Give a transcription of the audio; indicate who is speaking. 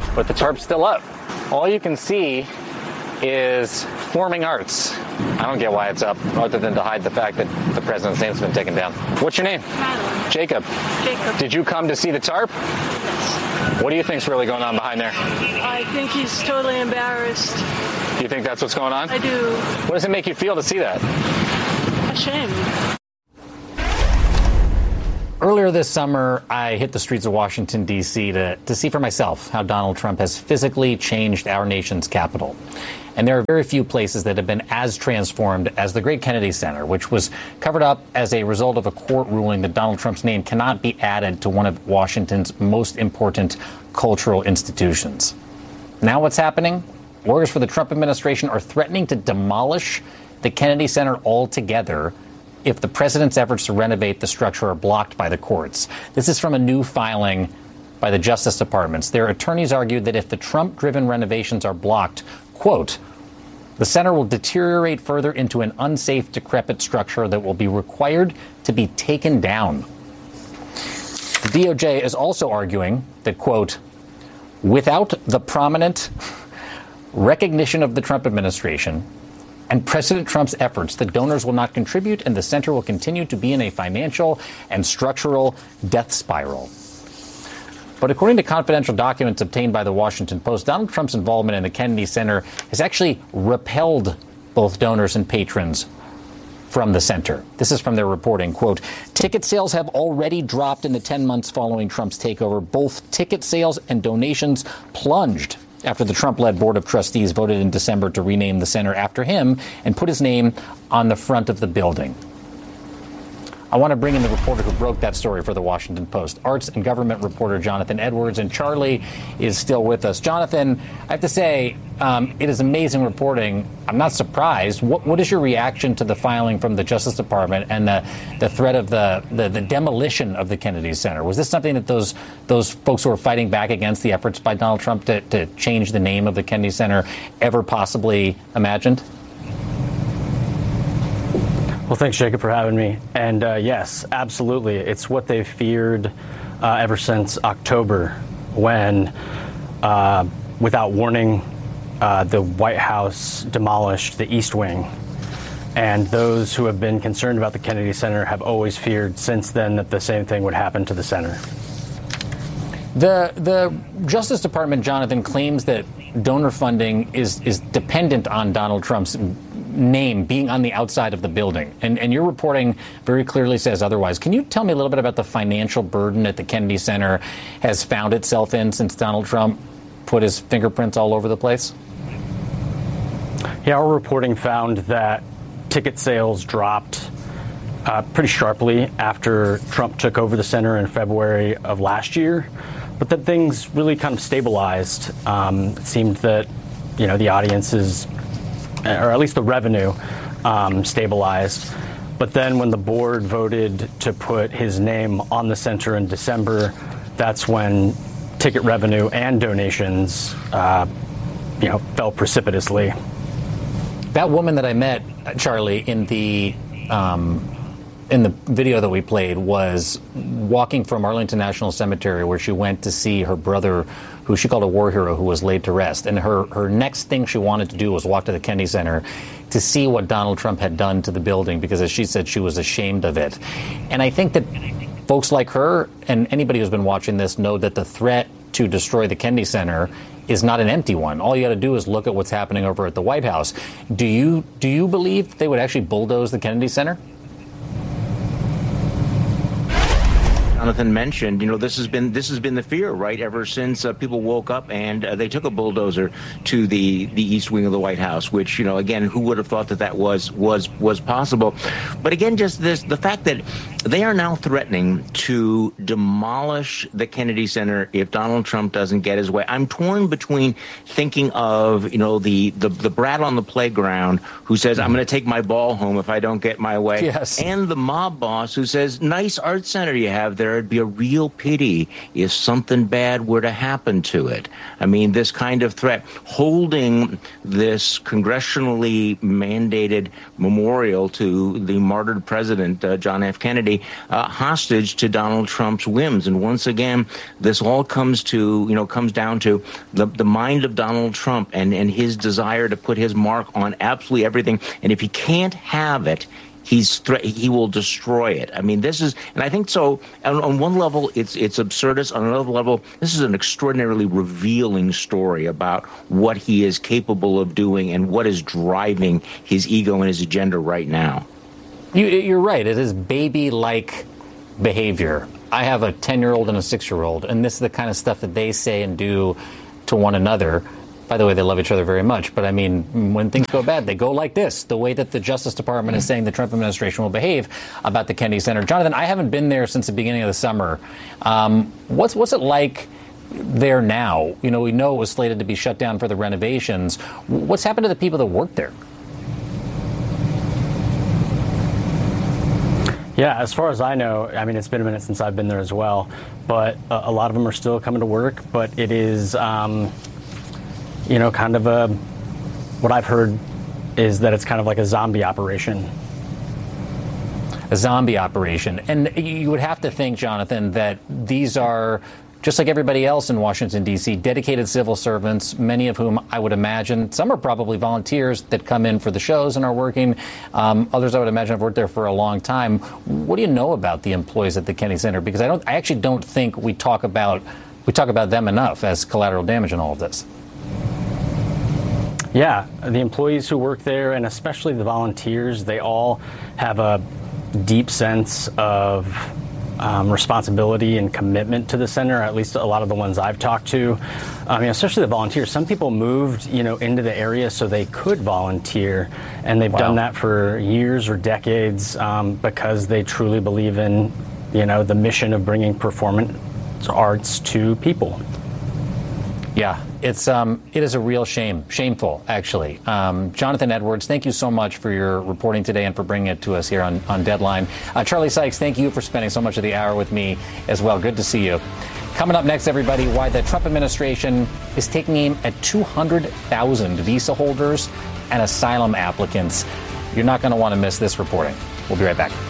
Speaker 1: but the tarp's still up. All you can see is Forming Arts. I don't get why it's up, other than to hide the fact that the president's name's been taken down. What's your name?
Speaker 2: Madeline.
Speaker 1: Jacob. Did you come to see the tarp?
Speaker 2: Yes.
Speaker 1: What do you think's really going on behind there?
Speaker 2: I think he's totally embarrassed.
Speaker 1: You think that's what's going on?
Speaker 2: I do.
Speaker 1: What does it make you feel to see that?
Speaker 2: Ashamed.
Speaker 1: Earlier this summer, I hit the streets of Washington, D.C. to see for myself how Donald Trump has physically changed our nation's capital. And there are very few places that have been as transformed as the great Kennedy Center, which was covered up as a result of a court ruling that Donald Trump's name cannot be added to one of Washington's most important cultural institutions. Now what's happening? Lawyers for the Trump administration are threatening to demolish the Kennedy Center altogether if the president's efforts to renovate the structure are blocked by the courts. This is from a new filing by the Justice Department. Their attorneys argued that if the Trump-driven renovations are blocked, quote, the center will deteriorate further into an unsafe, decrepit structure that will be required to be taken down. The DOJ is also arguing that, quote, without the prominent recognition of the Trump administration and President Trump's efforts, the donors will not contribute and the center will continue to be in a financial and structural death spiral. But according to confidential documents obtained by the Washington Post, Donald Trump's involvement in the Kennedy Center has actually repelled both donors and patrons from the center. This is from their reporting. Quote, ticket sales have already dropped in the 10 months following Trump's takeover. Both ticket sales and donations plunged after the Trump-led Board of Trustees voted in December to rename the center after him and put his name on the front of the building. I want to bring in the reporter who broke that story for the Washington Post, arts and government reporter Jonathan Edwards, and Charlie is still with us. Jonathan, I have to say, it is amazing reporting. I'm not surprised. What is your reaction to the filing from the Justice Department and the threat of the demolition of the Kennedy Center? Was this something that those folks who are fighting back against the efforts by Donald Trump to change the name of the Kennedy Center ever possibly imagined?
Speaker 3: Well, thanks, Jacob, for having me. And yes, absolutely. It's what they've feared ever since October when, without warning, the White House demolished the East Wing. And those who have been concerned about the Kennedy Center have always feared since then that the same thing would happen to the center.
Speaker 1: The Justice Department, Jonathan, claims that donor funding is dependent on Donald Trump's name being on the outside of the building. And your reporting very clearly says otherwise. Can you tell me a little bit about the financial burden that the Kennedy Center has found itself in since Donald Trump put his fingerprints all over the place?
Speaker 3: Yeah, our reporting found that ticket sales dropped pretty sharply after Trump took over the center in February of last year. But then things really kind of stabilized. It seemed that, the audiences, or at least the revenue, stabilized. But then when the board voted to put his name on the center in December, that's when ticket revenue and donations, fell precipitously.
Speaker 1: That woman that I met, Charlie, in the video that we played was walking from Arlington National Cemetery, where she went to see her brother, who she called a war hero, who was laid to rest. And her next thing she wanted to do was walk to the Kennedy Center to see what Donald Trump had done to the building, because, as she said, she was ashamed of it. And I think that folks like her and anybody who's been watching this know that the threat to destroy the Kennedy Center is not an empty one. All you got to do is look at what's happening over at the White House. Do you believe they would actually bulldoze the Kennedy Center?
Speaker 4: Jonathan mentioned, this has been the fear, right, ever since people woke up and they took a bulldozer to the East Wing of the White House, which, again, who would have thought that was possible? But again, just the fact that they are now threatening to demolish the Kennedy Center if Donald Trump doesn't get his way. I'm torn between thinking of, the brat on the playground who says, I'm going to take my ball home if I don't get my way,
Speaker 1: yes,
Speaker 4: and the mob boss who says, nice art center you have there, there'd be a real pity if something bad were to happen to it. I mean, this kind of threat, holding this congressionally mandated memorial to the martyred president, John F. Kennedy, hostage to Donald Trump's whims. And once again, this all comes down to the mind of Donald Trump and his desire to put his mark on absolutely everything. And if he can't have it, he will destroy it. I mean, this is, and I think so. On one level, it's absurdist. On another level, this is an extraordinarily revealing story about what he is capable of doing and what is driving his ego and his agenda right now.
Speaker 1: You're right. It is baby-like behavior. I have a 10-year-old and a 6-year-old, and this is the kind of stuff that they say and do to one another. By the way, they love each other very much. But I mean, when things go bad, they go like this, the way that the Justice Department is saying the Trump administration will behave about the Kennedy Center. Jonathan, I haven't been there since the beginning of the summer. What's it like there now? You know, we know it was slated to be shut down for the renovations. What's happened to the people that work there?
Speaker 3: Yeah, as far as I know, I mean, it's been a minute since I've been there as well, but a lot of them are still coming to work. But it is, kind of what I've heard is that it's kind of like a zombie operation.
Speaker 1: A zombie operation. And you would have to think, Jonathan, that these are, just like everybody else in Washington, D.C., dedicated civil servants, many of whom I would imagine, some are probably volunteers that come in for the shows and are working. Others, I would imagine, have worked there for a long time. What do you know about the employees at the Kennedy Center? Because I actually don't think we talk about them enough as collateral damage in all of this.
Speaker 3: Yeah, the employees who work there, and especially the volunteers, they all have a deep sense of responsibility and commitment to the center, at least a lot of the ones I've talked to. I mean, especially the volunteers. Some people moved, into the area so they could volunteer, and they've done that for years or decades because they truly believe in, the mission of bringing performance arts to people.
Speaker 1: Yeah, it is a real shame. Shameful, actually. Jonathan Edwards, thank you so much for your reporting today and for bringing it to us here on Deadline. Charlie Sykes, thank you for spending so much of the hour with me as well. Good to see you. Coming up next, everybody, why the Trump administration is taking aim at 200,000 visa holders and asylum applicants. You're not going to want to miss this reporting. We'll be right back.